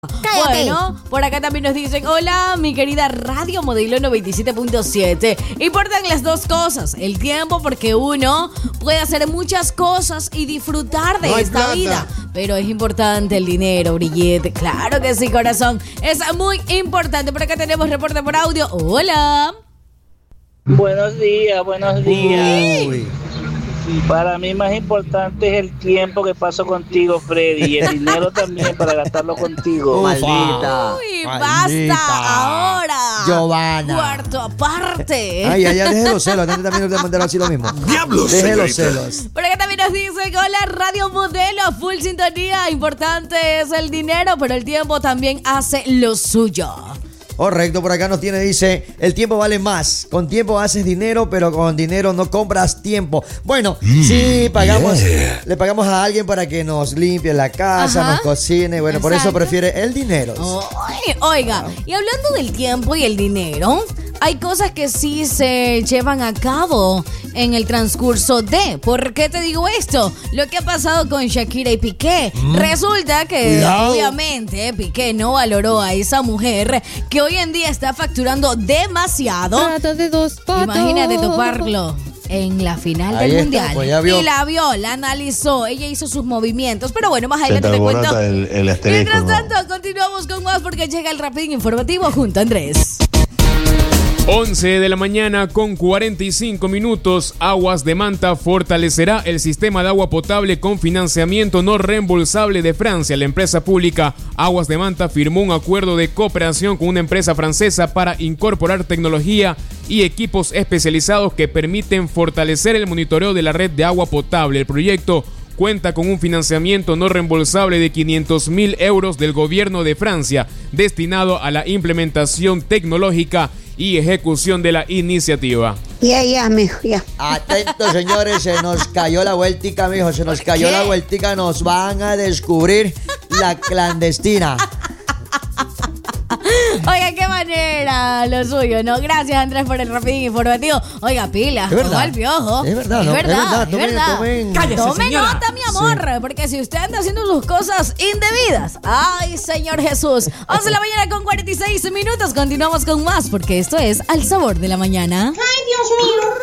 Cállate. Bueno, por acá también nos dicen, hola, mi querida Radio Modelo 97.7. Importan las dos cosas, el tiempo porque uno puede hacer muchas cosas y disfrutar de No hay esta plata. vida. Pero es importante el dinero, brillete. Claro que sí, corazón. Es muy importante. Por acá tenemos reporte por audio. Hola. Buenos días, buenos días. Uy. Para mí más importante es el tiempo que paso contigo, Freddy, y el dinero también para gastarlo contigo. Maldita. Uy, Maldita. basta ahora. Giovanna. Cuarto aparte. Ay, deje los celos. Antes también nos mandaron así lo mismo. ¡Diablos, Deje los señorita! celos. Por acá también nos dicen, hola, Radio Modelo, full sintonía. Importante es el dinero, pero el tiempo también hace lo suyo. Correcto, por acá nos dice, el tiempo vale más. Con tiempo haces dinero, pero con dinero no compras tiempo. Bueno, sí, pagamos, le pagamos a alguien para que nos limpie la casa, Ajá. nos cocine. Bueno, por eso Exacto. prefiere el dinero. Oiga, y hablando del tiempo y el dinero, hay cosas que sí se llevan a cabo en el transcurso de. ¿Por qué te digo esto? Lo que ha pasado con Shakira y Piqué. Resulta que, Cuidado. obviamente, Piqué no valoró a esa mujer que hoy en día está facturando demasiado. Trata de dos patas. Imagínate toparlo en la final Ahí del está, mundial. pues ya vio. Y la vio, la analizó, ella hizo sus movimientos. Pero bueno, más Se adelante te te cuento. alborota el asterisco. Mientras ¿no? tanto, continuamos con más porque llega el rapidín informativo junto a Andrés. 11 de la mañana con 45 minutos. Aguas de Manta fortalecerá el sistema de agua potable con financiamiento no reembolsable de Francia. La empresa pública Aguas de Manta firmó un acuerdo de cooperación con una empresa francesa para incorporar tecnología y equipos especializados que permiten fortalecer el monitoreo de la red de agua potable. El proyecto cuenta con un financiamiento no reembolsable de 500.000 euros del gobierno de Francia, destinado a la implementación tecnológica y ejecución de la iniciativa. Ya, mijo, ya. Atentos, señores, se nos cayó la vueltica, mijo. Se nos cayó qué? la vueltica. Nos van a descubrir la clandestina. Oiga, qué manera lo suyo, ¿no? Gracias, Andrés, por el rapidín informativo. Oiga, pila, Es verdad. ojo al piojo. Es verdad, ¿no? Es verdad, Es verdad. es verdad. Tomen. Tome nota, mi amor, porque si usted anda haciendo sus cosas indebidas, ay, Señor Jesús. 11 de la mañana con 46 minutos. Continuamos con más, porque esto es Al Sabor de la Mañana. Ay, Dios mío.